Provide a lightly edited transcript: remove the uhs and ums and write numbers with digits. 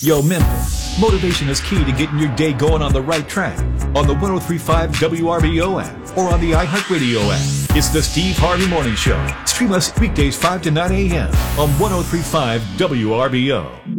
Yo, Memphis, motivation is key to getting your day going on the right track. On the 103.5 WRBO app or on the iHeartRadio app. It's the Steve Harvey Morning Show. Stream us weekdays 5 to 9 a.m. on 103.5 WRBO.